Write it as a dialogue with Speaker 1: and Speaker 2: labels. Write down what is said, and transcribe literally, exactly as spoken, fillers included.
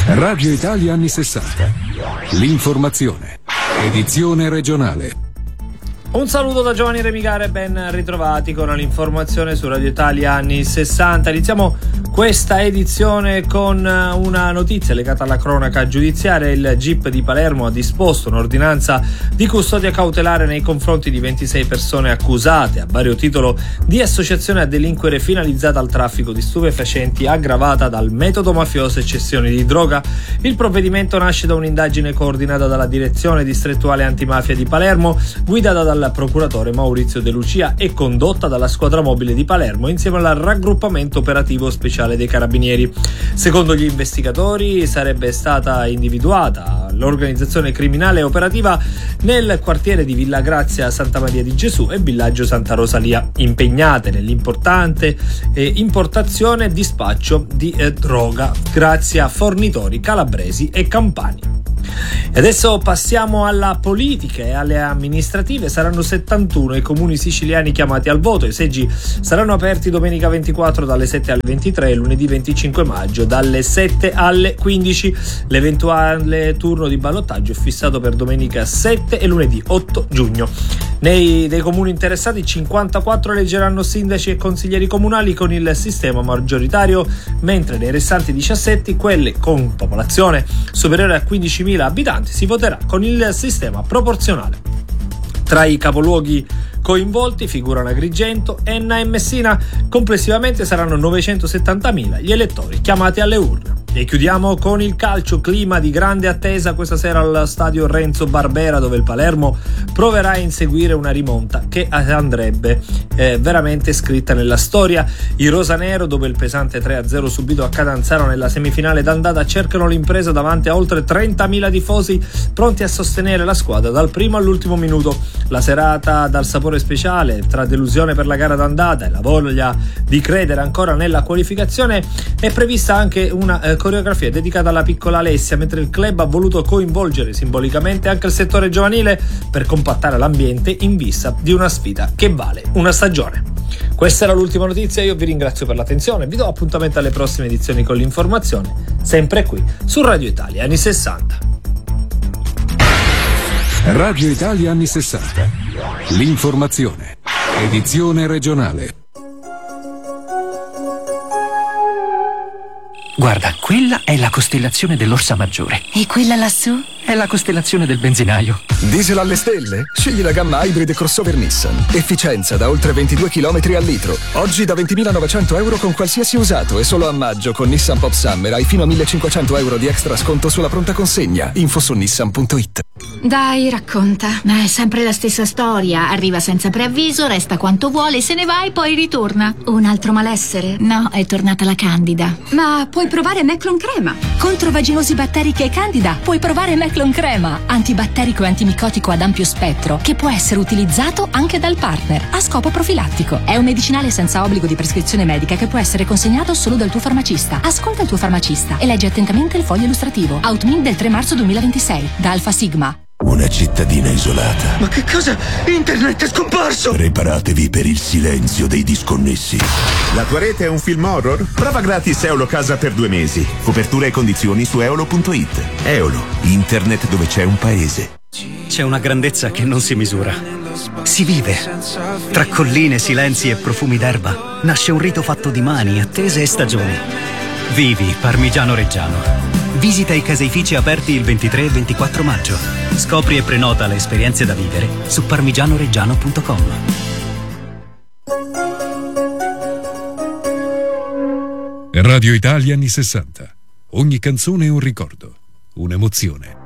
Speaker 1: Radio Italia anni sessanta. L'informazione. Edizione regionale.
Speaker 2: Un saluto da Giovanni Remigare, ben ritrovati con l'informazione su Radio Italia anni sessanta. Iniziamo questa edizione con una notizia legata alla cronaca giudiziaria. Il G I P di Palermo ha disposto un'ordinanza di custodia cautelare nei confronti di ventisei persone accusate a vario titolo di associazione a delinquere finalizzata al traffico di stupefacenti aggravata dal metodo mafioso e cessione di droga. Il provvedimento nasce da un'indagine coordinata dalla Direzione Distrettuale Antimafia di Palermo, guidata dal procuratore Maurizio De Lucia e condotta dalla squadra mobile di Palermo insieme al raggruppamento operativo speciale dei Carabinieri. Secondo gli investigatori sarebbe stata individuata l'organizzazione criminale operativa nel quartiere di Villa Grazia Santa Maria di Gesù e Villaggio Santa Rosalia, impegnate nell'importante eh, importazione e dispaccio di eh, droga grazie a fornitori calabresi e campani. E adesso passiamo alla politica e alle amministrative. Saranno settantuno i comuni siciliani chiamati al voto. I seggi saranno aperti domenica ventiquattro dalle sette alle ventitré e lunedì venticinque maggio dalle sette alle quindici. L'eventuale turno di ballottaggio è fissato per domenica sette e lunedì otto giugno. Nei dei comuni interessati cinquantaquattro eleggeranno sindaci e consiglieri comunali con il sistema maggioritario, mentre nei restanti diciassette, quelle con popolazione superiore a quindicimila abitanti, si voterà con il sistema proporzionale. Tra i capoluoghi coinvolti figurano Agrigento, Enna e Messina. Complessivamente saranno novecentosettantamila gli elettori chiamati alle urne. E chiudiamo con il calcio, clima di grande attesa questa sera al stadio Renzo Barbera, dove il Palermo proverà a inseguire una rimonta che andrebbe eh, veramente scritta nella storia. I rosanero, dopo il pesante tre a zero subito a Catanzaro nella semifinale d'andata, cercano l'impresa davanti a oltre trentamila tifosi pronti a sostenere la squadra dal primo all'ultimo minuto. La serata dal sapore speciale, tra delusione per la gara d'andata e la voglia di credere ancora nella qualificazione, è prevista anche una eh, coreografia dedicata alla piccola Alessia, mentre il club ha voluto coinvolgere simbolicamente anche il settore giovanile per compattare l'ambiente in vista di una sfida che vale una stagione. Questa era l'ultima notizia, io vi ringrazio per l'attenzione, vi do appuntamento alle prossime edizioni con l'informazione, sempre qui su Radio Italia anni sessanta.
Speaker 1: Radio Italia anni sessanta. L'informazione. Edizione regionale.
Speaker 3: Guarda, quella è la costellazione dell'Orsa Maggiore.
Speaker 4: E quella lassù?
Speaker 3: È la costellazione del benzinaio.
Speaker 5: Diesel alle stelle? Scegli la gamma Hybrid crossover Nissan. Efficienza da oltre ventidue chilometri al litro. Oggi da ventimilanovecento euro con qualsiasi usato e solo a maggio con Nissan Pop Summer hai fino a millecinquecento euro di extra sconto sulla pronta consegna. Info su nissan punto it.
Speaker 4: Dai, racconta. Ma è sempre la stessa storia. Arriva senza preavviso, resta quanto vuole, se ne va e poi ritorna. Un altro malessere? No, è tornata la Candida.
Speaker 6: Ma puoi provare Meclon Crema. Contro vaginosi batteriche e Candida puoi provare Meclon Crema, antibatterico e antimicotico ad ampio spettro, che può essere utilizzato anche dal partner a scopo profilattico. È un medicinale senza obbligo di prescrizione medica che può essere consegnato solo dal tuo farmacista. Ascolta il tuo farmacista e leggi attentamente il foglio illustrativo. Outmin del tre marzo duemilaventisei da Alfa Sigma.
Speaker 7: Una cittadina isolata.
Speaker 8: Ma che cosa? Internet è scomparso!
Speaker 7: Preparatevi per il silenzio dei disconnessi.
Speaker 9: La tua rete è un film horror? Prova gratis Eolo Casa per due mesi. Copertura e condizioni su eolo punto it. Eolo, internet dove c'è un paese.
Speaker 10: C'è una grandezza che non si misura. Si vive. Tra colline, silenzi e profumi d'erba nasce un rito fatto di mani, attese e stagioni. Vivi Parmigiano Reggiano. Visita i caseifici aperti il ventitré e ventiquattro maggio. Scopri e prenota le esperienze da vivere su parmigianoreggiano punto com.
Speaker 1: Radio Italia anni sessanta. Ogni canzone è un ricordo, un'emozione.